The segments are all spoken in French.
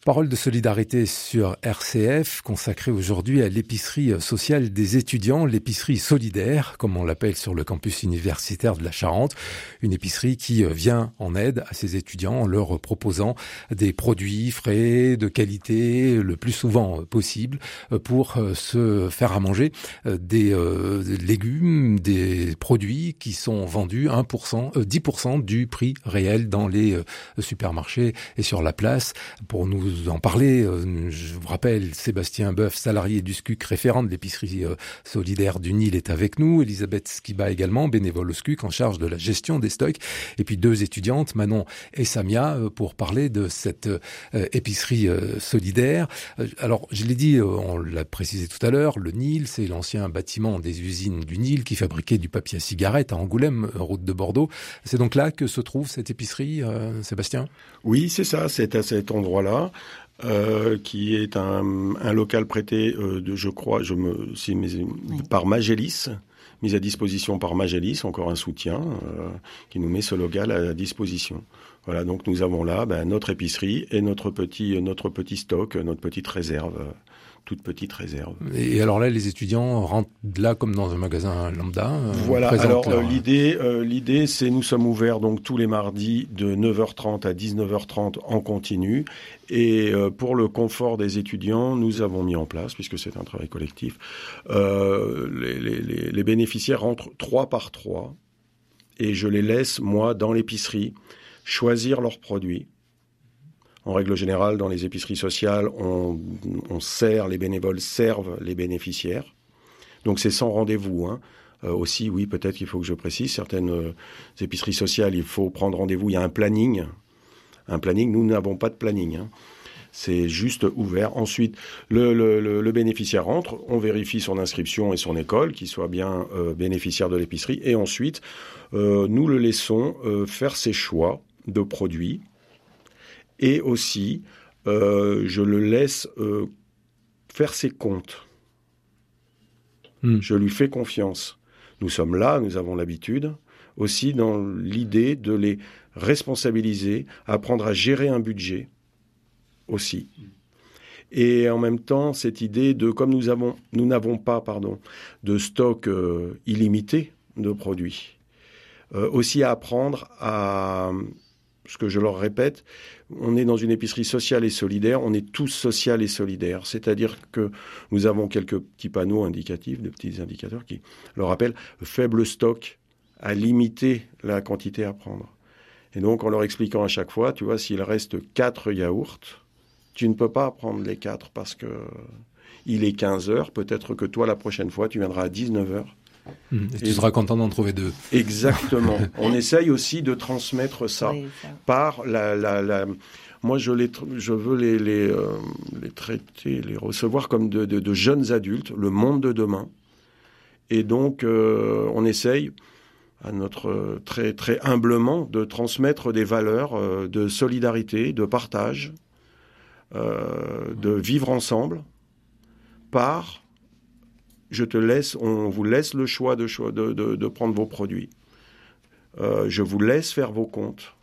Parole de solidarité sur RCF, consacrée aujourd'hui à l'épicerie sociale des étudiants, l'épicerie solidaire, comme on l'appelle sur le campus universitaire de la Charente. Une épicerie qui vient en aide à ces étudiants en leur proposant des produits frais, de qualité, le plus souvent possible, pour se faire à manger des légumes, des produits qui sont vendus 10% du prix réel dans les supermarchés et sur la place. Pour nous en parler, je vous rappelle, Sébastien Boeuf, salarié du SCUC, référent de l'épicerie solidaire du Nil, est avec nous. Elisabeth Skiba également, bénévole au SCUC, en charge de la gestion des stocks. Et puis deux étudiantes, Manon et Samia, pour parler de cette épicerie solidaire. Alors, je l'ai dit, on l'a précisé tout à l'heure, le Nil, c'est l'ancien bâtiment des usines du Nil qui fabriquait du papier à cigarette à Angoulême, route de Bordeaux. C'est donc là que se trouve cette épicerie, Sébastien ? Oui, c'est ça, c'est à cet endroit-là, qui est un local prêté, par Magélis, mis à disposition par Magélis, encore un soutien, qui nous met ce local à disposition. Voilà, donc nous avons là notre épicerie et notre petit stock, notre petite réserve. Toute petite réserve. Et alors là, les étudiants rentrent là comme dans un magasin lambda. Voilà. Alors l'idée, c'est nous sommes ouverts donc tous les mardis de 9h30 à 19h30 en continu. Et pour le confort des étudiants, nous avons mis en place, puisque c'est un travail collectif, les bénéficiaires rentrent 3 par 3 et je les laisse moi dans l'épicerie choisir leurs produits. En règle générale, dans les épiceries sociales, les bénévoles servent les bénéficiaires. Donc c'est sans rendez-vous. Aussi, oui, peut-être qu'il faut que je précise, certaines épiceries sociales, il faut prendre rendez-vous. Il y a un planning. Nous n'avons pas de planning. C'est juste ouvert. Ensuite, le bénéficiaire rentre, on vérifie son inscription et son école, qu'il soit bien bénéficiaire de l'épicerie. Et ensuite, nous le laissons faire ses choix de produits. Et aussi, je le laisse faire ses comptes. Je lui fais confiance. Nous sommes là, nous avons l'habitude, aussi dans l'idée de les responsabiliser, apprendre à gérer un budget aussi. Et en même temps, cette idée de, comme nous n'avons pas de stock illimité de produits, aussi à apprendre à... Ce que je leur répète, on est dans une épicerie sociale et solidaire, on est tous social et solidaires. C'est-à-dire que nous avons quelques petits panneaux indicatifs, des petits indicateurs qui leur rappellent faible stock à limiter la quantité à prendre. Et donc, en leur expliquant à chaque fois, tu vois, s'il reste 4 yaourts, tu ne peux pas prendre les 4 parce que il est 15 heures. Peut-être que toi, la prochaine fois, tu viendras à 19 heures. Et tu seras content d'en trouver 2. Exactement. On essaye aussi de transmettre ça, par moi, je veux les traiter, les recevoir comme de jeunes adultes, le monde de demain. Et donc, on essaye, à notre très très humblement, de transmettre des valeurs de solidarité, de partage, de vivre ensemble, on vous laisse le choix de prendre vos produits. Je vous laisse faire vos comptes.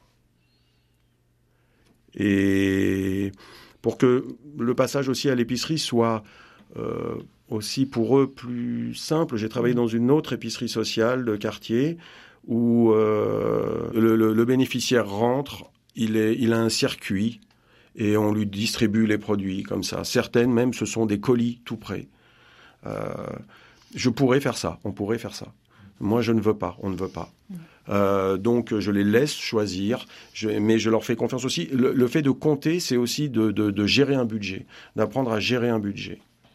Et pour que le passage aussi à l'épicerie soit aussi pour eux plus simple, j'ai travaillé dans une autre épicerie sociale de quartier où le bénéficiaire rentre, il a un circuit et on lui distribue les produits comme ça. Certaines même, ce sont des colis tout prêts. Je pourrais faire ça, on pourrait faire ça. Moi, je ne veux pas, on ne veut pas. Donc, je les laisse choisir, mais je leur fais confiance aussi. Le fait de compter, c'est aussi de gérer un budget, d'apprendre à gérer un budget.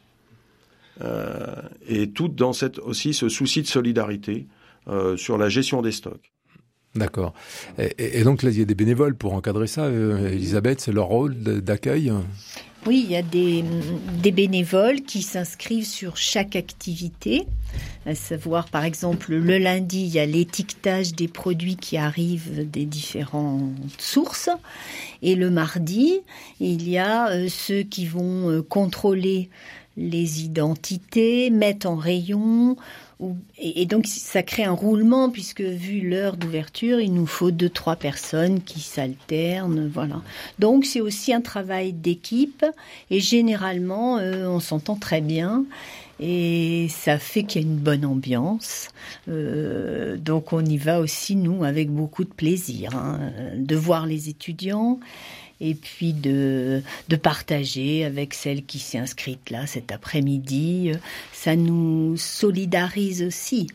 Et tout dans aussi ce souci de solidarité sur la gestion des stocks. D'accord. Et donc là, il y a des bénévoles pour encadrer ça. Elisabeth, c'est leur rôle d'accueil ? Oui, il y a des bénévoles qui s'inscrivent sur chaque activité, à savoir par exemple le lundi, il y a l'étiquetage des produits qui arrivent des différentes sources et le mardi, il y a ceux qui vont contrôler les identités, mettent en rayon. Et donc, ça crée un roulement, puisque vu l'heure d'ouverture, il nous faut 2-3 personnes qui s'alternent, voilà. Donc, c'est aussi un travail d'équipe, et généralement, on s'entend très bien, et ça fait qu'il y a une bonne ambiance. Donc, on y va aussi, nous, avec beaucoup de plaisir, de voir les étudiants, et puis de partager avec celle qui s'est inscrite là cet après-midi. Ça nous solidarise aussi,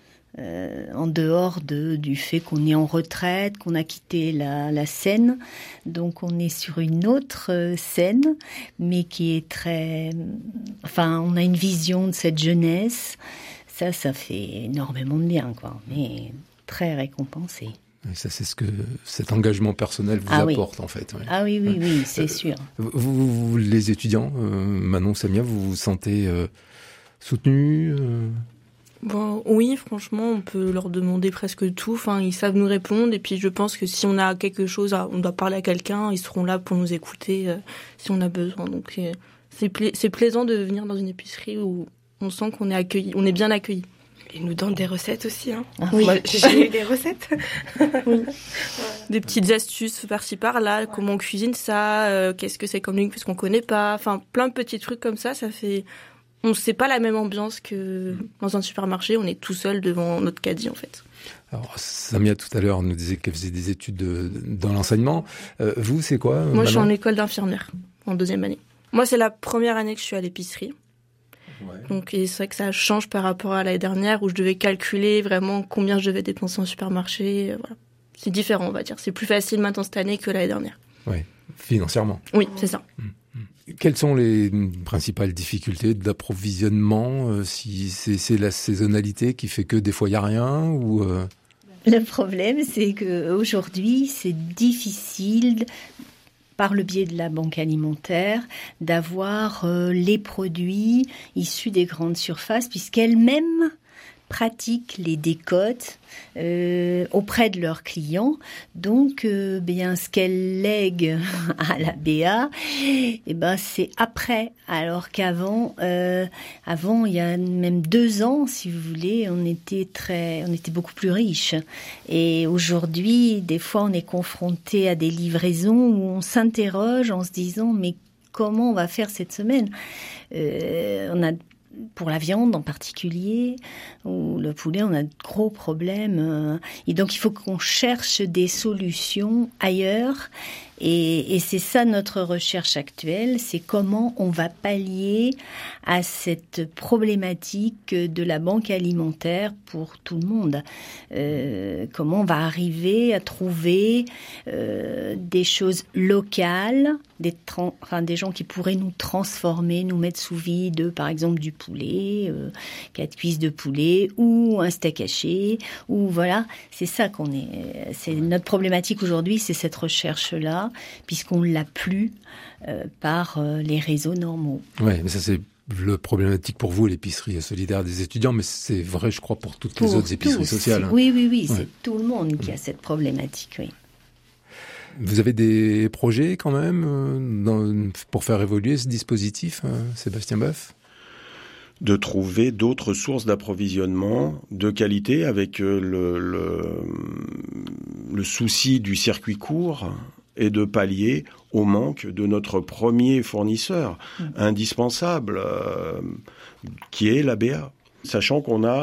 en dehors du fait qu'on est en retraite, qu'on a quitté la scène. Donc on est sur une autre scène, mais qui est très... Enfin, on a une vision de cette jeunesse. Ça fait énormément de bien, quoi. On est très récompensé. Et ça, c'est ce que cet engagement personnel vous apporte, en fait. Ouais. Ah oui, c'est sûr. Vous, les étudiants, Manon, Samia, vous vous sentez soutenus Bon, oui, franchement, on peut leur demander presque tout. Enfin, ils savent nous répondre. Et puis, je pense que si on a quelque chose, on doit parler à quelqu'un, ils seront là pour nous écouter si on a besoin. Donc, c'est plaisant de venir dans une épicerie où on sent qu'on est accueilli, on est bien accueilli. Ils nous donnent des recettes aussi. Oui. Moi, j'ai eu des recettes. Oui. Des petites astuces par-ci par-là. Comment on cuisine ça, qu'est-ce que c'est comme ligne, parce qu'on connaît pas. Enfin, plein de petits trucs comme ça. Ça fait... On sait pas la même ambiance que dans un supermarché. On est tout seul devant notre caddie, en fait. Alors, Samia, tout à l'heure, nous disait qu'elle faisait des études dans l'enseignement. Vous, c'est quoi Moi, je suis en école d'infirmière, en 2e année. Moi, c'est la première année que je suis à l'épicerie. Ouais. Donc, c'est vrai que ça change par rapport à l'année dernière où je devais calculer vraiment combien je devais dépenser en supermarché. Voilà. C'est différent, on va dire. C'est plus facile maintenant cette année que l'année dernière. Oui, financièrement. Oui, c'est ça. Quelles sont les principales difficultés d'approvisionnement si c'est la saisonnalité qui fait que des fois il n'y a rien ou Le problème, c'est qu'aujourd'hui, c'est difficile, par le biais de la banque alimentaire, d'avoir les produits issus des grandes surfaces, puisqu'elles-mêmes pratiquent les décotes auprès de leurs clients. Donc, bien, ce qu'elles lèguent à la BA, c'est après. Alors qu'avant, il y a même 2 ans, si vous voulez, on était beaucoup plus riches. Et aujourd'hui, des fois, on est confronté à des livraisons où on s'interroge en se disant, mais comment on va faire cette semaine ? On a pour la viande en particulier, ou le poulet, on a de gros problèmes. Et donc, il faut qu'on cherche des solutions ailleurs. Et c'est ça notre recherche actuelle, c'est comment on va pallier à cette problématique de la banque alimentaire pour tout le monde. Comment on va arriver à trouver des choses locales, des gens qui pourraient nous transformer, nous mettre sous vide, par exemple du poulet, 4 cuisses de poulet, ou un steak haché, ou voilà, c'est ça c'est notre problématique aujourd'hui, c'est cette recherche-là, puisqu'on l'a plus par les réseaux normaux. Oui, mais ça c'est le problématique pour vous, l'épicerie solidaire des étudiants, mais c'est vrai, je crois, pour toutes les autres épiceries sociales. Oui, c'est tout le monde qui a cette problématique, oui. Vous avez des projets quand même pour faire évoluer ce dispositif, Sébastien Boeuf ? De trouver d'autres sources d'approvisionnement de qualité avec le souci du circuit court et de pallier au manque de notre premier fournisseur indispensable, qui est l'ABA. Sachant qu'on a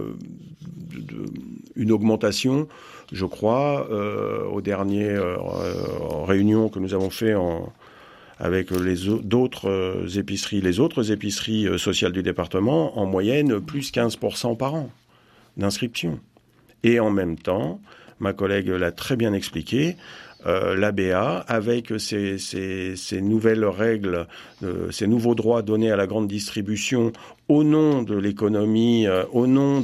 une augmentation, je crois, aux dernières réunions que nous avons fait avec les autres épiceries sociales du département, en moyenne, plus 15% par an d'inscription. Et en même temps, ma collègue l'a très bien expliqué, l'ABA, avec ces nouvelles règles, ces nouveaux droits donnés à la grande distribution au nom de l'économie, au nom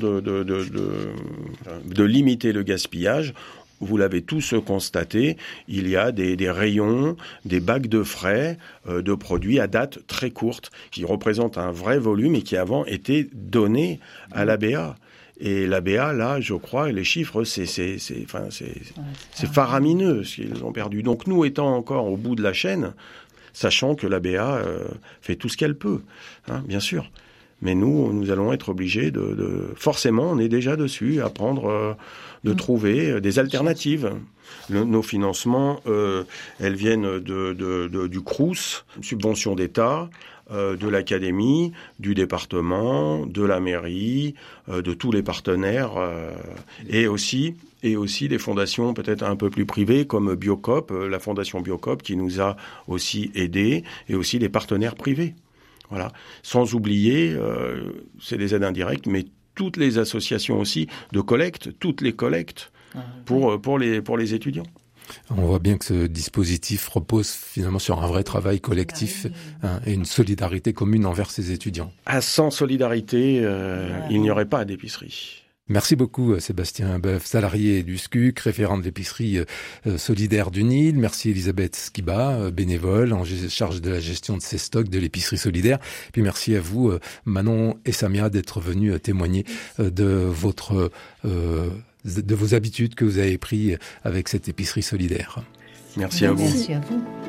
de limiter le gaspillage, vous l'avez tous constaté, il y a des rayons, des bacs de frais de produits à date très courte qui représentent un vrai volume et qui avant étaient donnés à l'ABA. Et l'ABA, là, je crois, les chiffres, c'est faramineux ce qu'ils ont perdu. Donc nous, étant encore au bout de la chaîne, sachant que l'ABA fait tout ce qu'elle peut, hein, bien sûr. Mais nous allons être obligés forcément, on est déjà dessus, à prendre, de trouver des alternatives. Nos financements, elles viennent du Crous, subvention d'État, de l'académie, du département, de la mairie, de tous les partenaires, et aussi des fondations peut-être un peu plus privées comme Biocop, la fondation Biocop qui nous a aussi aidés, et aussi les partenaires privés. Voilà. Sans oublier, c'est des aides indirectes, mais toutes les associations aussi de collecte, toutes les collectes pour les étudiants. On voit bien que ce dispositif repose finalement sur un vrai travail collectif et une solidarité commune envers ces étudiants. Sans solidarité, il n'y aurait pas d'épicerie. Merci beaucoup Sébastien Boeuf, salarié du SCUC, référent de l'épicerie solidaire du Nil. Merci Elisabeth Skiba, bénévole en charge de la gestion de ces stocks de l'épicerie solidaire. Puis merci à vous Manon et Samia d'être venus témoigner de vos habitudes que vous avez prises avec cette épicerie solidaire. Merci à vous. Merci à vous.